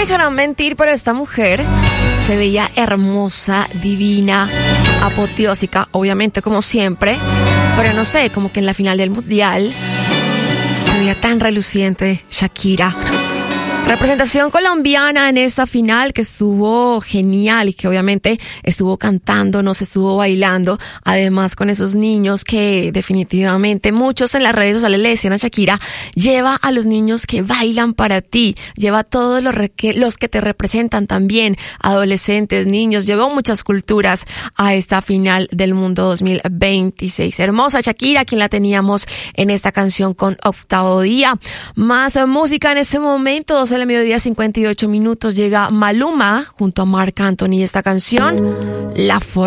dejarán mentir, pero esta mujer se veía hermosa, divina, apoteósica, obviamente como siempre, pero no sé, como que en la final del mundial se veía tan reluciente Shakira. Representación colombiana en esta final que estuvo genial y que obviamente estuvo cantando, nos estuvo bailando, además con esos niños que definitivamente muchos en las redes sociales le decían a Shakira, lleva a los niños que bailan para ti, lleva a todos los que te representan también, adolescentes, niños, llevó muchas culturas a esta final del mundo 2026. Hermosa Shakira, quien la teníamos en esta canción con Octavo Día. Más música en ese momento, el mediodía 58 minutos llega Maluma junto a Marc Anthony, esta canción La Forma.